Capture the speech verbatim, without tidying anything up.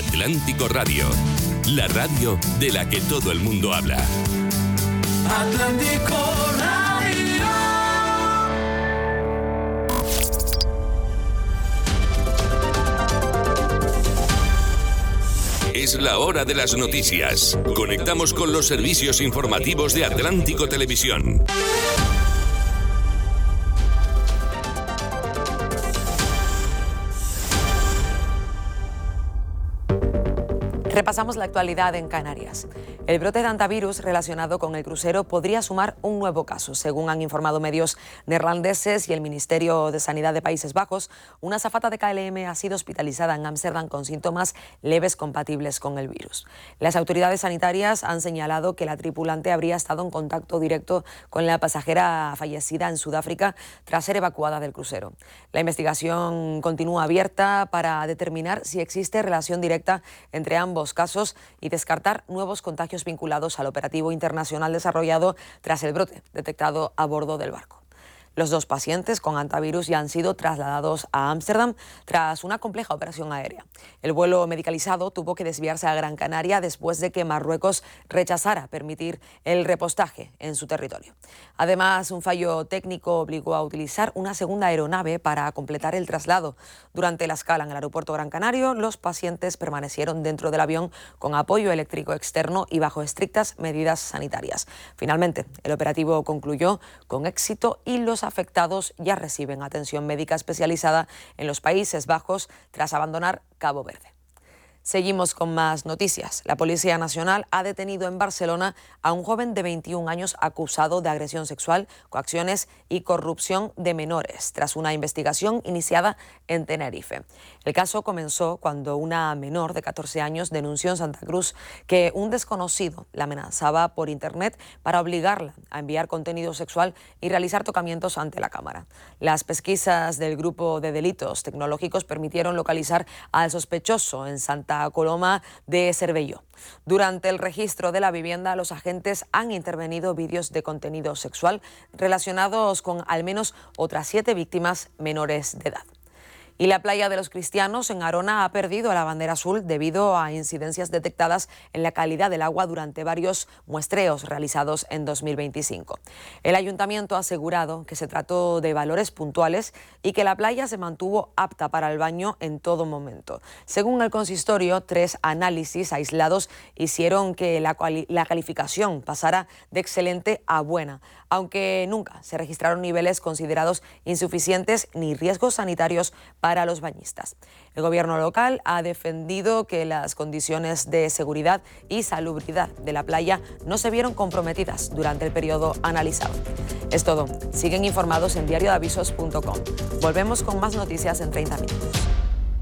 Atlántico Radio, la radio de la que todo el mundo habla. Atlántico Radio. Es la hora de las noticias. Conectamos con los servicios informativos de Atlántico Televisión. Repasamos la actualidad en Canarias. El brote de hantavirus relacionado con el crucero podría sumar un nuevo caso. Según han informado medios neerlandeses y el Ministerio de Sanidad de Países Bajos, una azafata de K L M ha sido hospitalizada en Ámsterdam con síntomas leves compatibles con el virus. Las autoridades sanitarias han señalado que la tripulante habría estado en contacto directo con la pasajera fallecida en Sudáfrica tras ser evacuada del crucero. La investigación continúa abierta para determinar si existe relación directa entre ambos casos y descartar nuevos contagios vinculados al operativo internacional desarrollado tras el brote detectado a bordo del barco. Los dos pacientes con hantavirus ya han sido trasladados a Ámsterdam tras una compleja operación aérea. El vuelo medicalizado tuvo que desviarse a Gran Canaria después de que Marruecos rechazara permitir el repostaje en su territorio. Además, un fallo técnico obligó a utilizar una segunda aeronave para completar el traslado. Durante la escala en el aeropuerto Gran Canario, los pacientes permanecieron dentro del avión con apoyo eléctrico externo y bajo estrictas medidas sanitarias. Finalmente, el operativo concluyó con éxito y los afectados ya reciben atención médica especializada en los Países Bajos tras abandonar Cabo Verde. Seguimos con más noticias. La Policía Nacional ha detenido en Barcelona a un joven de veintiún años acusado de agresión sexual, coacciones y corrupción de menores, tras una investigación iniciada en Tenerife. El caso comenzó cuando una menor de catorce años denunció en Santa Cruz que un desconocido la amenazaba por internet para obligarla a enviar contenido sexual y realizar tocamientos ante la cámara. Las pesquisas del Grupo de Delitos Tecnológicos permitieron localizar al sospechoso en Santa Coloma de Cervelló. Durante el registro de la vivienda, los agentes han intervenido vídeos de contenido sexual relacionados con al menos otras siete víctimas menores de edad. Y la playa de los Cristianos en Arona ha perdido la bandera azul debido a incidencias detectadas en la calidad del agua durante varios muestreos realizados en dos mil veinticinco. El ayuntamiento ha asegurado que se trató de valores puntuales y que la playa se mantuvo apta para el baño en todo momento. Según el consistorio, tres análisis aislados hicieron que la, la calificación pasara de excelente a buena, aunque nunca se registraron niveles considerados insuficientes ni riesgos sanitarios para los bañistas. El gobierno local ha defendido que las condiciones de seguridad y salubridad de la playa no se vieron comprometidas durante el periodo analizado. Es todo. Siguen informados en diario de avisos punto com. Volvemos con más noticias en treinta minutos.